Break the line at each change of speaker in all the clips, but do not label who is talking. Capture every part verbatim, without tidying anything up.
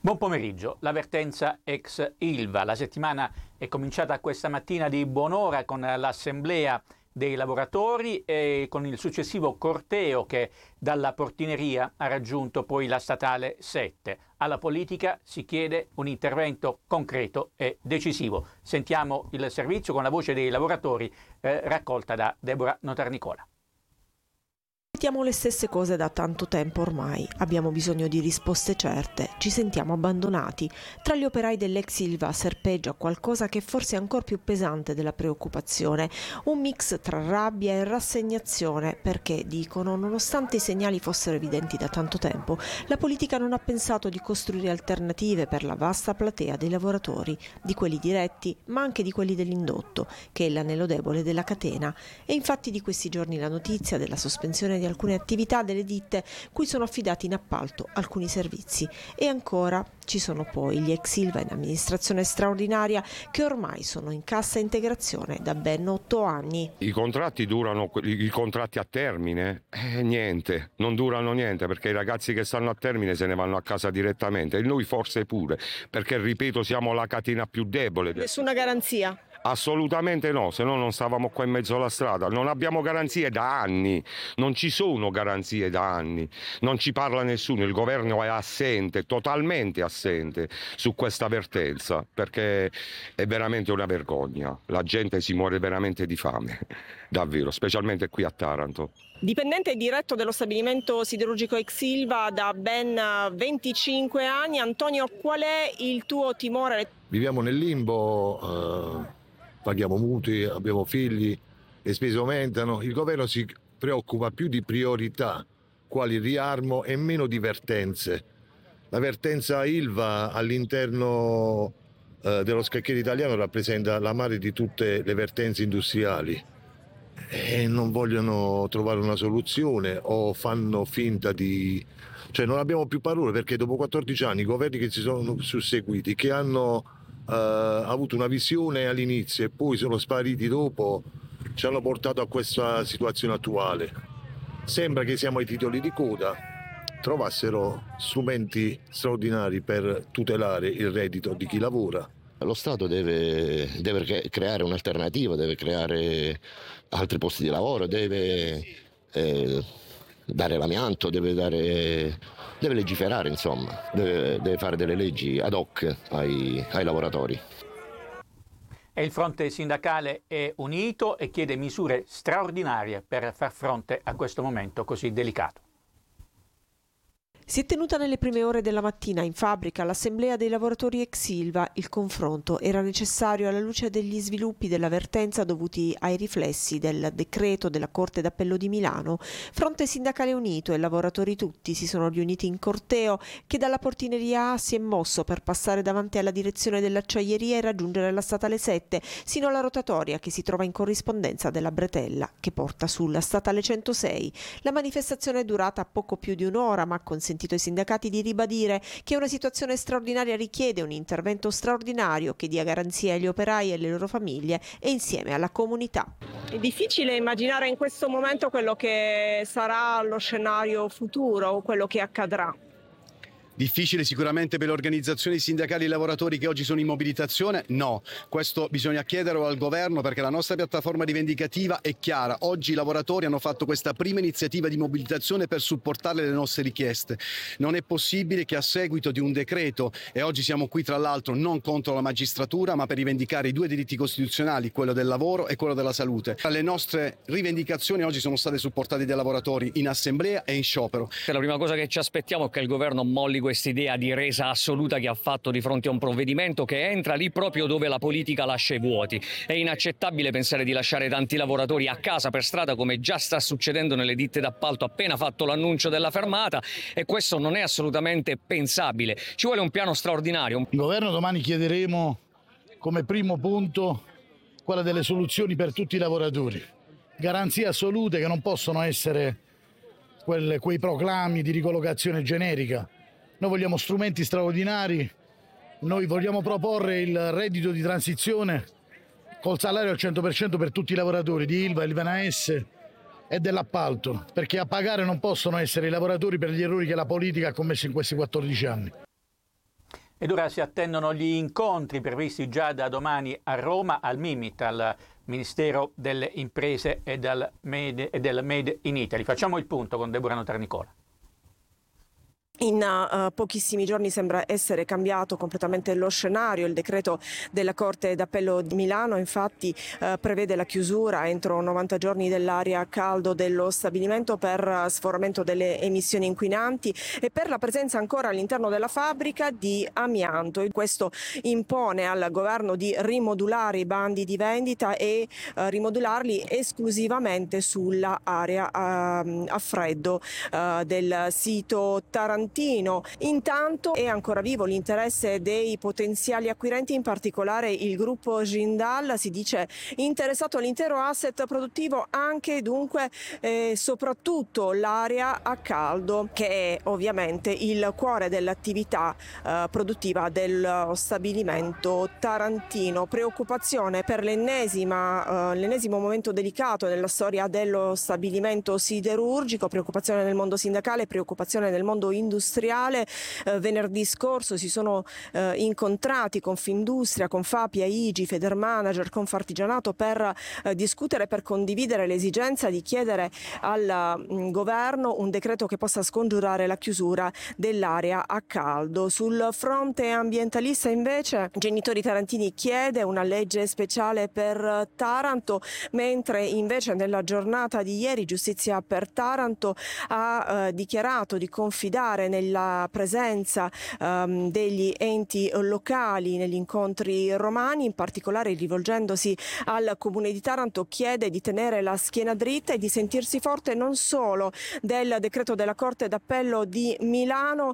Buon pomeriggio, l'avvertenza ex Ilva. La settimana è cominciata questa mattina di buon'ora con l'assemblea dei lavoratori e con il successivo corteo che dalla portineria ha raggiunto poi la statale sette. Alla politica si chiede un intervento concreto e decisivo. Sentiamo il servizio con la voce dei lavoratori eh, raccolta da Deborah Notarnicola.
Sentiamo le stesse cose da tanto tempo ormai, abbiamo bisogno di risposte certe, ci sentiamo abbandonati. Tra gli operai dell'ex Ilva serpeggia qualcosa che forse è ancora più pesante della preoccupazione, un mix tra rabbia e rassegnazione, perché, dicono, nonostante i segnali fossero evidenti da tanto tempo, la politica non ha pensato di costruire alternative per la vasta platea dei lavoratori, di quelli diretti, ma anche di quelli dell'indotto, che è l'anello debole della catena. E infatti di questi giorni la notizia della sospensione di alcune attività delle ditte cui sono affidati in appalto alcuni servizi. E ancora ci sono poi gli ex Ilva in amministrazione straordinaria che ormai sono in cassa integrazione da ben otto anni.
I contratti durano, i contratti a termine? Eh, niente, non durano niente, perché i ragazzi che stanno a termine se ne vanno a casa direttamente e noi forse pure, perché ripeto siamo la catena più debole.
Nessuna garanzia?
Assolutamente no, se no non stavamo qua in mezzo alla strada. Non abbiamo garanzie da anni, non ci sono garanzie da anni, non ci parla nessuno, il governo è assente, totalmente assente su questa vertenza, perché è veramente una vergogna, la gente si muore veramente di fame, davvero, specialmente qui a Taranto.
Dipendente diretto dello stabilimento siderurgico ex Ilva da ben venticinque anni, Antonio, qual è il tuo timore?
Viviamo nel limbo, eh, paghiamo mutui, abbiamo figli, le spese aumentano, il governo si preoccupa più di priorità, quali riarmo e meno di vertenze. La vertenza Ilva all'interno eh, dello scacchiere italiano rappresenta la madre di tutte le vertenze industriali e non vogliono trovare una soluzione o fanno finta di... Cioè non abbiamo più parole, perché dopo quattordici anni i governi che si sono susseguiti, che hanno Uh, avuto una visione all'inizio e poi sono spariti dopo, ci hanno portato a questa situazione attuale. Sembra che siamo ai titoli di coda, trovassero strumenti straordinari per tutelare il reddito di chi lavora.
Lo Stato deve, deve creare un'alternativa, deve creare altri posti di lavoro, deve eh, dare l'amianto, deve, dare, deve legiferare, insomma, deve, deve fare delle leggi ad hoc ai, ai lavoratori.
E il fronte sindacale è unito e chiede misure straordinarie per far fronte a questo momento così delicato.
Si è tenuta nelle prime ore della mattina in fabbrica l'assemblea dei lavoratori ex Ilva. Il confronto era necessario alla luce degli sviluppi dell'avvertenza dovuti ai riflessi del decreto della Corte d'Appello di Milano. Fronte sindacale unito e lavoratori tutti si sono riuniti in corteo che dalla portineria A si è mosso per passare davanti alla direzione dell'acciaieria e raggiungere la statale sette, sino alla rotatoria che si trova in corrispondenza della bretella che porta sulla statale centosei. La manifestazione è durata poco più di un'ora, ma ha consentito ai sindacati di ribadire che una situazione straordinaria richiede un intervento straordinario che dia garanzie agli operai e alle loro famiglie e insieme alla comunità. È difficile immaginare in questo momento quello che sarà lo scenario futuro o quello che accadrà.
Difficile sicuramente per le organizzazioni sindacali e lavoratori che oggi sono in mobilitazione? No, questo bisogna chiederlo al governo, perché la nostra piattaforma rivendicativa è chiara. Oggi i lavoratori hanno fatto questa prima iniziativa di mobilitazione per supportare le nostre richieste. Non è possibile che a seguito di un decreto, e oggi siamo qui tra l'altro non contro la magistratura ma per rivendicare i due diritti costituzionali, quello del lavoro e quello della salute. Le nostre rivendicazioni oggi sono state supportate dai lavoratori in assemblea e in sciopero.
La prima cosa che ci aspettiamo è che il governo molli questa idea di resa assoluta che ha fatto di fronte a un provvedimento che entra lì proprio dove la politica lascia i vuoti. È inaccettabile pensare di lasciare tanti lavoratori a casa per strada, come già sta succedendo nelle ditte d'appalto appena fatto l'annuncio della fermata, e questo non è assolutamente pensabile. Ci vuole un piano straordinario.
Il governo domani chiederemo come primo punto quella delle soluzioni per tutti i lavoratori. Garanzie assolute che non possono essere quelle, quei proclami di ricollocazione generica. Noi vogliamo strumenti straordinari, noi vogliamo proporre il reddito di transizione col salario al cento per cento per tutti i lavoratori di Ilva, Ilvana S e dell'appalto, perché a pagare non possono essere i lavoratori per gli errori che la politica ha commesso in questi quattordici anni.
Ed ora si attendono gli incontri previsti già da domani a Roma al Mimit, al Ministero delle Imprese e del Made, e del Made in Italy. Facciamo il punto con Deborah Notarnicola.
In uh, pochissimi giorni sembra essere cambiato completamente lo scenario. Il decreto della Corte d'Appello di Milano infatti uh, prevede la chiusura entro novanta giorni dell'area a caldo dello stabilimento per uh, sforamento delle emissioni inquinanti e per la presenza ancora all'interno della fabbrica di amianto. Questo impone al governo di rimodulare i bandi di vendita e uh, rimodularli esclusivamente sulla area uh, a freddo uh, del sito tarantino. Intanto è ancora vivo l'interesse dei potenziali acquirenti, in particolare il gruppo Jindal si dice interessato all'intero asset produttivo, anche dunque eh, soprattutto l'area a caldo, che è ovviamente il cuore dell'attività eh, produttiva dello stabilimento tarantino. Preoccupazione per l'ennesima, eh, l'ennesimo momento delicato nella storia dello stabilimento siderurgico, preoccupazione nel mondo sindacale, preoccupazione nel mondo industriale. industriale. Eh, venerdì scorso si sono eh, incontrati Confindustria, Confapia, I G I, Federmanager, Confartigianato per eh, discutere, per condividere l'esigenza di chiedere al mh, governo un decreto che possa scongiurare la chiusura dell'area a caldo. Sul fronte ambientalista invece Genitori Tarantini chiede una legge speciale per Taranto, mentre invece nella giornata di ieri Giustizia per Taranto ha eh, dichiarato di confidare nella presenza um, degli enti locali negli incontri romani, in particolare rivolgendosi al Comune di Taranto chiede di tenere la schiena dritta e di sentirsi forte non solo del decreto della Corte d'Appello di Milano,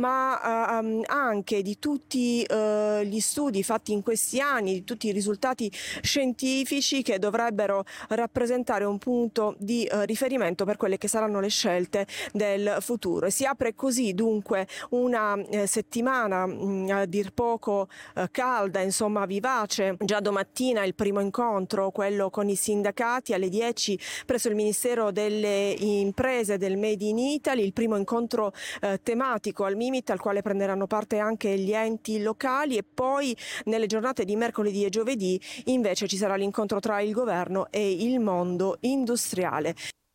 ma uh, um, anche di tutti uh, gli studi fatti in questi anni, di tutti i risultati scientifici che dovrebbero rappresentare un punto di uh, riferimento per quelle che saranno le scelte del futuro. E si apre così dunque una eh, settimana mh, a dir poco eh, calda, insomma vivace. Già domattina il primo incontro, quello con i sindacati alle dieci presso il Ministero delle Imprese del Made in Italy, il primo incontro eh, tematico al Mimit al quale prenderanno parte anche gli enti locali, e poi nelle giornate di mercoledì e giovedì invece ci sarà l'incontro tra il governo e il mondo industriale.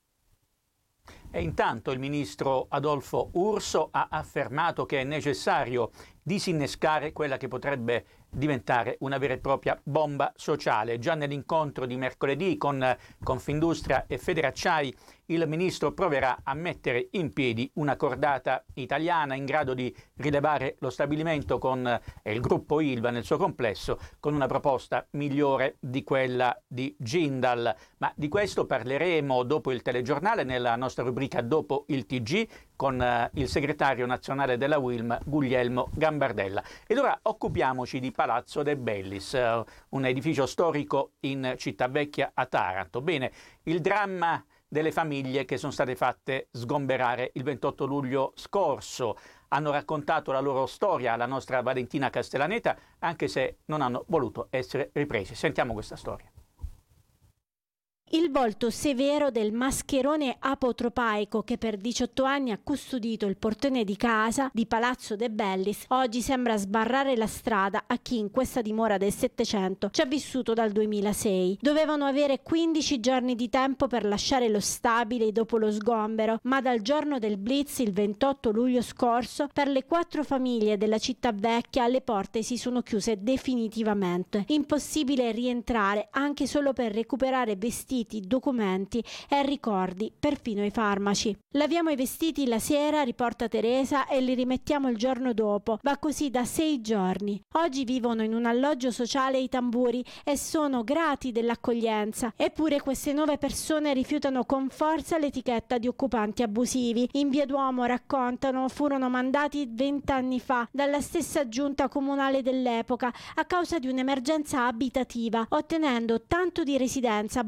E intanto il ministro Adolfo Urso ha affermato che è necessario disinnescare quella che potrebbe diventare una vera e propria bomba sociale. Già nell'incontro di mercoledì con Confindustria e Federacciai il ministro proverà a mettere in piedi una cordata italiana in grado di rilevare lo stabilimento con eh, il gruppo Ilva nel suo complesso con una proposta migliore di quella di Jindal. Ma di questo parleremo dopo il telegiornale nella nostra rubrica Dopo il T G con eh, il segretario nazionale della Wilm Guglielmo Gambardella. Ed ora occupiamoci di Palazzo De Bellis, eh, un edificio storico in Città Vecchia a Taranto. Bene, il dramma delle famiglie che sono state fatte sgomberare il ventotto luglio scorso. Hanno raccontato la loro storia alla nostra Valentina Castellaneta, anche se non hanno voluto essere ripresi. Sentiamo questa storia.
Il volto severo del mascherone apotropaico che per diciotto anni ha custodito il portone di casa di Palazzo De Bellis oggi sembra sbarrare la strada a chi in questa dimora del Settecento ci ha vissuto dal duemilasei. Dovevano avere quindici giorni di tempo per lasciare lo stabile dopo lo sgombero, ma dal giorno del blitz il ventotto luglio scorso per le quattro famiglie della Città Vecchia le porte si sono chiuse definitivamente. Impossibile rientrare anche solo per recuperare vestiti, documenti e ricordi, perfino i farmaci. Laviamo i vestiti la sera, riporta Teresa, e li rimettiamo il giorno dopo. Va così da sei giorni. Oggi vivono in un alloggio sociale i Tamburi e sono grati dell'accoglienza. Eppure queste nove persone rifiutano con forza l'etichetta di occupanti abusivi. In Via Duomo, raccontano, furono mandati vent'anni fa dalla stessa giunta comunale dell'epoca a causa di un'emergenza abitativa, ottenendo tanto di residenza, bollettini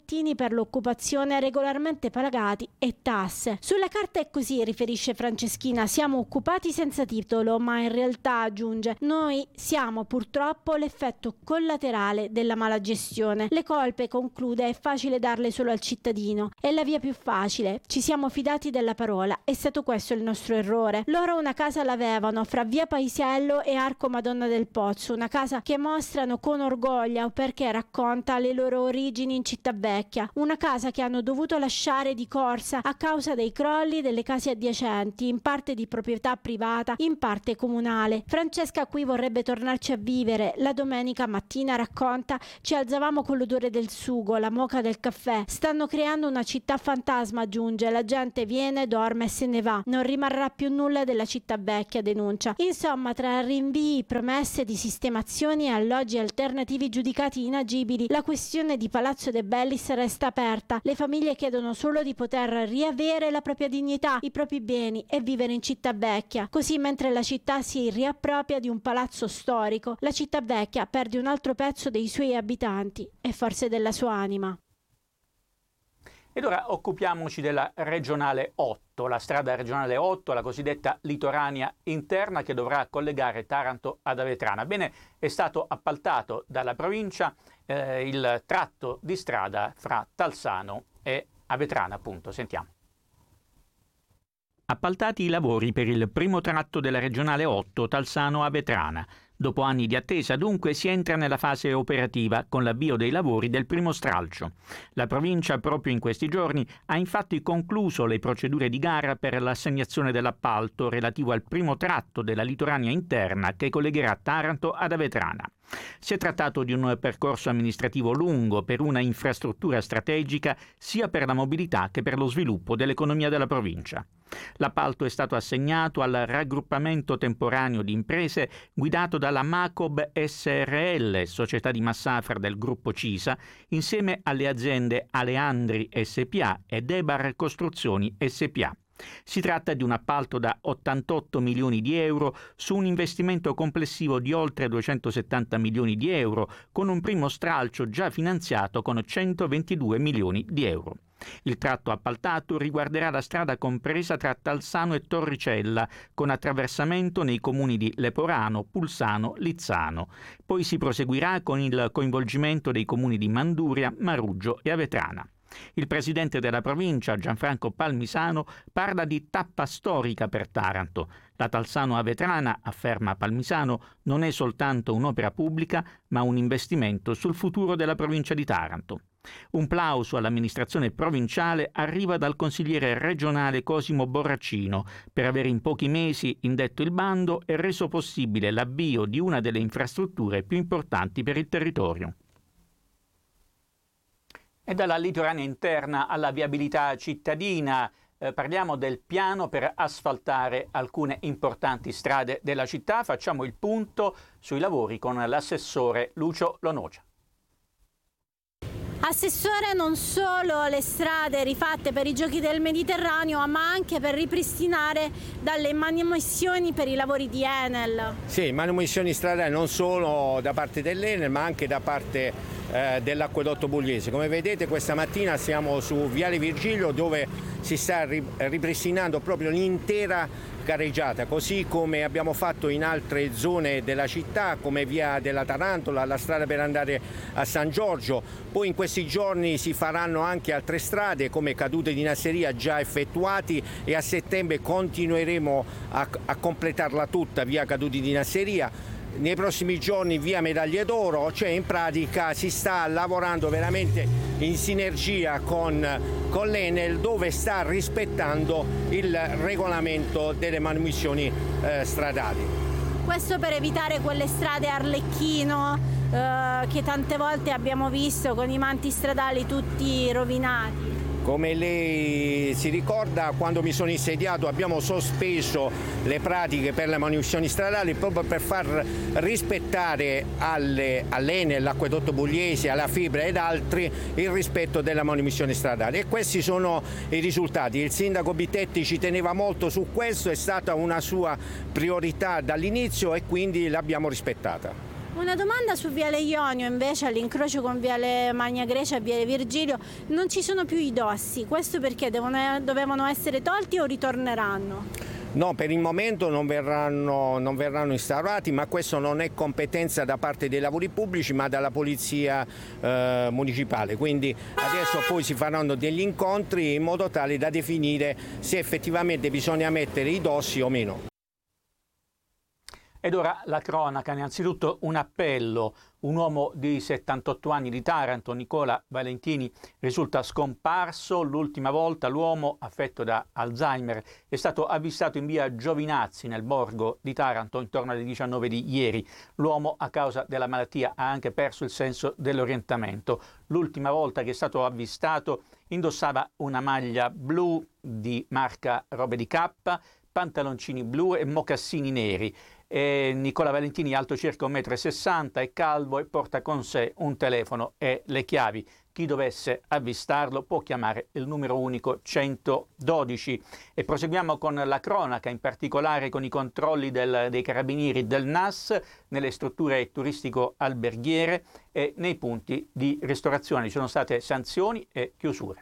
bollettini per l'occupazione regolarmente pagati e tasse. Sulla carta è così, riferisce Franceschina, siamo occupati senza titolo, ma in realtà, aggiunge, noi siamo purtroppo l'effetto collaterale della mala gestione. Le colpe, conclude, è facile darle solo al cittadino. È la via più facile. Ci siamo fidati della parola. È stato questo il nostro errore. Loro una casa l'avevano fra via Paisiello e Arco Madonna del Pozzo, una casa che mostrano con orgoglio perché racconta le loro origini in Città Vecchia, una casa che hanno dovuto lasciare di corsa a causa dei crolli delle case adiacenti, in parte di proprietà privata, in parte comunale. Francesca qui vorrebbe tornarci a vivere. La domenica mattina, racconta, ci alzavamo con l'odore del sugo, la moka del caffè. Stanno creando una città fantasma, aggiunge, la gente viene, dorme e se ne va. Non rimarrà più nulla della Città Vecchia, denuncia. Insomma, tra rinvii, promesse di sistemazioni e alloggi alternativi giudicati inagibili, la questione di Palazzo De Bellis resta aperta. Le famiglie chiedono solo di poter riavere la propria dignità, i propri beni e vivere in Città Vecchia. Così, mentre la città si riappropria di un palazzo storico, la Città Vecchia perde un altro pezzo dei suoi abitanti e forse della sua anima.
Ed ora occupiamoci della regionale otto, la strada regionale otto, la cosiddetta litoranea interna che dovrà collegare Taranto ad Avetrana. Bene, è stato appaltato dalla provincia eh, il tratto di strada fra Talsano e Avetrana, appunto. Sentiamo. Appaltati i lavori per il primo tratto della regionale otto Talsano-Avetrana. Dopo anni di attesa, dunque, si entra nella fase operativa con l'avvio dei lavori del primo stralcio. La provincia, proprio in questi giorni, ha infatti concluso le procedure di gara per l'assegnazione dell'appalto relativo al primo tratto della litoranea interna che collegherà Taranto ad Avetrana. Si è trattato di un percorso amministrativo lungo per una infrastruttura strategica sia per la mobilità che per lo sviluppo dell'economia della provincia. L'appalto è stato assegnato al raggruppamento temporaneo di imprese guidato dalla Macob S R L, società di massafra del gruppo Cisa, insieme alle aziende Aleandri S P A e Debar Costruzioni S P A. Si tratta di un appalto da ottantotto milioni di euro su un investimento complessivo di oltre duecentosettanta milioni di euro, con un primo stralcio già finanziato con centoventidue milioni di euro. Il tratto appaltato riguarderà la strada compresa tra Talsano e Torricella, con attraversamento nei comuni di Leporano, Pulsano, Lizzano. Poi si proseguirà con il coinvolgimento dei comuni di Manduria, Maruggio e Avetrana. Il presidente della provincia, Gianfranco Palmisano, parla di tappa storica per Taranto. La Talsano-Avetrana, afferma Palmisano, non è soltanto un'opera pubblica, ma un investimento sul futuro della provincia di Taranto. Un plauso all'amministrazione provinciale arriva dal consigliere regionale Cosimo Borracino per aver in pochi mesi indetto il bando e reso possibile l'avvio di una delle infrastrutture più importanti per il territorio. E dalla litoranea interna alla viabilità cittadina eh, parliamo del piano per asfaltare alcune importanti strade della città. Facciamo il punto sui lavori con l'assessore Lucio Lonocia.
Assessore, non solo le strade rifatte per i Giochi del Mediterraneo, ma anche per ripristinare dalle manomissioni per i lavori di Enel.
Sì, manomissioni stradali non solo da parte dell'Enel, ma anche da parte eh, dell'acquedotto pugliese. Come vedete, questa mattina siamo su Viale Virgilio, dove si sta ripristinando proprio l'intera gareggiata, così come abbiamo fatto in altre zone della città, come via della Tarantola, la strada per andare a San Giorgio. Poi in questi giorni si faranno anche altre strade come cadute di Nasseria già effettuati, e a settembre continueremo a, a completarla tutta, via caduti di Nasseria. Nei prossimi giorni via Medaglie d'Oro, cioè in pratica si sta lavorando veramente in sinergia con, con l'Enel, dove sta rispettando il regolamento delle manomissioni eh, stradali.
Questo per evitare quelle strade Arlecchino eh, che tante volte abbiamo visto con i manti stradali tutti rovinati.
Come lei si ricorda, quando mi sono insediato abbiamo sospeso le pratiche per le manomissioni stradali proprio per far rispettare alle, all'Enel, all'acquedotto pugliese, alla Fibra ed altri il rispetto della manomissione stradale, e questi sono i risultati. Il sindaco Bitetti ci teneva molto su questo, è stata una sua priorità dall'inizio e quindi l'abbiamo rispettata.
Una domanda su Viale Ionio, invece all'incrocio con Viale Magna Grecia e Viale Virgilio non ci sono più i dossi, questo perché devono, dovevano essere tolti o ritorneranno?
No, per il momento non verranno, non verranno instaurati, ma questo non è competenza da parte dei lavori pubblici ma dalla polizia eh, municipale, quindi adesso poi si faranno degli incontri in modo tale da definire se effettivamente bisogna mettere i dossi o meno.
Ed ora la cronaca, innanzitutto un appello. Un uomo di settantotto anni di Taranto, Nicola Valentini, risulta scomparso. L'ultima volta l'uomo, affetto da Alzheimer, è stato avvistato in via Giovinazzi, nel borgo di Taranto, intorno alle diciannove di ieri. L'uomo, a causa della malattia, ha anche perso il senso dell'orientamento. L'ultima volta che è stato avvistato indossava una maglia blu di marca Robe di K, pantaloncini blu e mocassini neri. E Nicola Valentini, alto circa un metro e sessanta, è calvo e porta con sé un telefono e le chiavi. Chi dovesse avvistarlo può chiamare il numero unico centododici. E proseguiamo con la cronaca, in particolare con i controlli del, dei carabinieri del N A S nelle strutture turistico-alberghiere e nei punti di ristorazione. Ci sono state sanzioni e chiusure.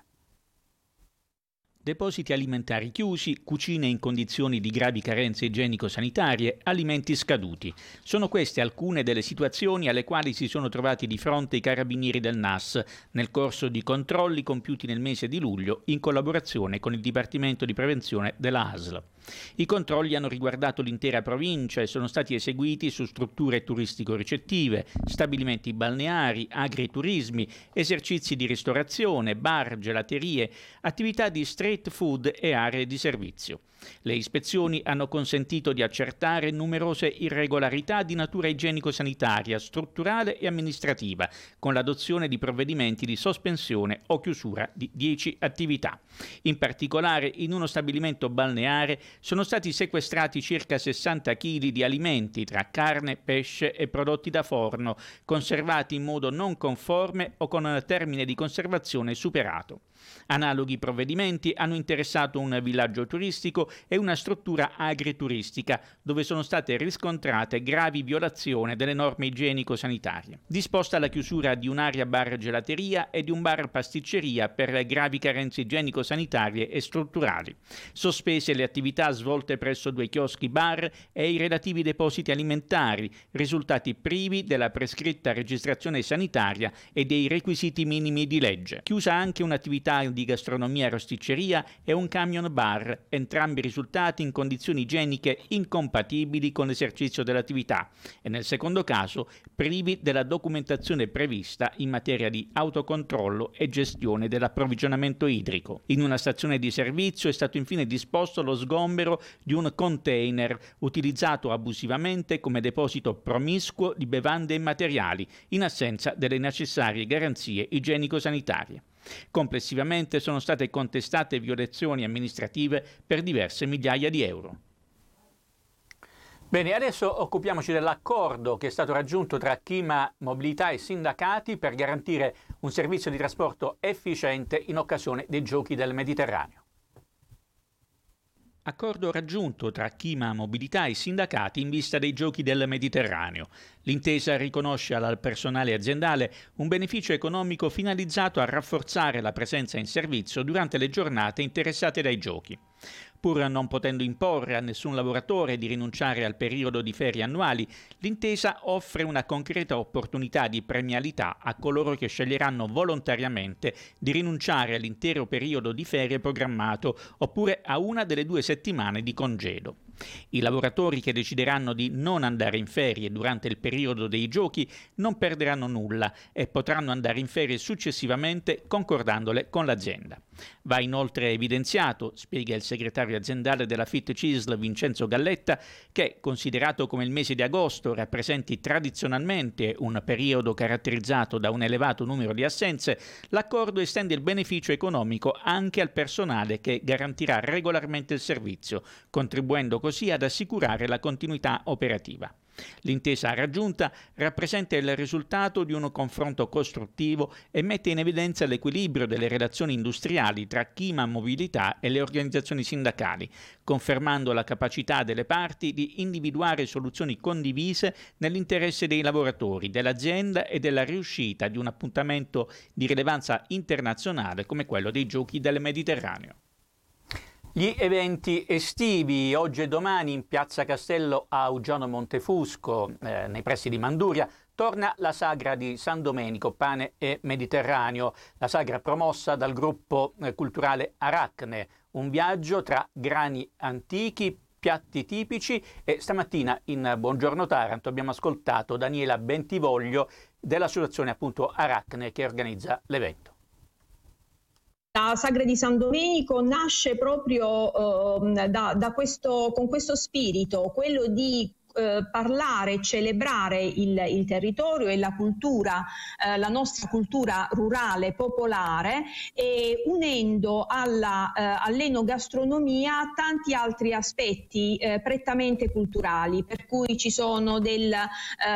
Depositi alimentari chiusi, cucine in condizioni di gravi carenze igienico-sanitarie, alimenti scaduti. Sono queste alcune delle situazioni alle quali si sono trovati di fronte i carabinieri del N A S nel corso di controlli compiuti nel mese di luglio in collaborazione con il Dipartimento di Prevenzione della A S L. I controlli hanno riguardato l'intera provincia e sono stati eseguiti su strutture turistico-ricettive, stabilimenti balneari, agriturismi, esercizi di ristorazione, bar, gelaterie, attività di street food e aree di servizio. Le ispezioni hanno consentito di accertare numerose irregolarità di natura igienico-sanitaria, strutturale e amministrativa, con l'adozione di provvedimenti di sospensione o chiusura di dieci attività. In particolare, in uno stabilimento balneare sono stati sequestrati circa sessanta chili di alimenti, tra carne, pesce e prodotti da forno, conservati in modo non conforme o con termine di conservazione superato. Analoghi provvedimenti hanno interessato un villaggio turistico e una struttura agrituristica, dove sono state riscontrate gravi violazioni delle norme igienico-sanitarie. Disposta la chiusura di un'area bar gelateria e di un bar pasticceria per gravi carenze igienico-sanitarie e strutturali. Sospese le attività svolte presso due chioschi bar e i relativi depositi alimentari, risultati privi della prescritta registrazione sanitaria e dei requisiti minimi di legge. Chiusa anche un'attività di gastronomia e rosticceria e un camion bar, entrambi risultati in condizioni igieniche incompatibili con l'esercizio dell'attività e nel secondo caso privi della documentazione prevista in materia di autocontrollo e gestione dell'approvvigionamento idrico. In una stazione di servizio è stato infine disposto lo sgombero di un container utilizzato abusivamente come deposito promiscuo di bevande e materiali in assenza delle necessarie garanzie igienico-sanitarie. Complessivamente sono state contestate violazioni amministrative per diverse migliaia di euro. Bene, adesso occupiamoci dell'accordo che è stato raggiunto tra Chima Mobilità e sindacati per garantire un servizio di trasporto efficiente in occasione dei Giochi del Mediterraneo. Accordo raggiunto tra Chima Mobilità e sindacati in vista dei Giochi del Mediterraneo. L'intesa riconosce al personale aziendale un beneficio economico finalizzato a rafforzare la presenza in servizio durante le giornate interessate dai Giochi. Pur non potendo imporre a nessun lavoratore di rinunciare al periodo di ferie annuali, l'intesa offre una concreta opportunità di premialità a coloro che sceglieranno volontariamente di rinunciare all'intero periodo di ferie programmato oppure a una delle due settimane di congedo. I lavoratori che decideranno di non andare in ferie durante il periodo dei Giochi non perderanno nulla e potranno andare in ferie successivamente concordandole con l'azienda. Va inoltre evidenziato, spiega il segretario aziendale della Fit C I S L Vincenzo Galletta, che, considerato come il mese di agosto rappresenti tradizionalmente un periodo caratterizzato da un elevato numero di assenze, l'accordo estende il beneficio economico anche al personale che garantirà regolarmente il servizio, contribuendo così ad assicurare la continuità operativa. L'intesa raggiunta rappresenta il risultato di un confronto costruttivo e mette in evidenza l'equilibrio delle relazioni industriali tra Chima Mobilità e le organizzazioni sindacali, confermando la capacità delle parti di individuare soluzioni condivise nell'interesse dei lavoratori, dell'azienda e della riuscita di un appuntamento di rilevanza internazionale come quello dei Giochi del Mediterraneo. Gli eventi estivi oggi e domani in Piazza Castello a Augiano Montefusco, eh, nei pressi di Manduria, torna la sagra di San Domenico, pane e Mediterraneo, la sagra promossa dal gruppo eh, culturale Aracne, un viaggio tra grani antichi, piatti tipici e stamattina in Buongiorno Taranto abbiamo ascoltato Daniela Bentivoglio dell'associazione appunto Aracne che organizza l'evento.
La sagra di San Domenico nasce proprio eh, da, da questo, con questo spirito, quello di eh, parlare e celebrare il, il territorio e la cultura, eh, la nostra cultura rurale, popolare, e unendo alla, eh, all'enogastronomia tanti altri aspetti eh, prettamente culturali, per cui ci sono del,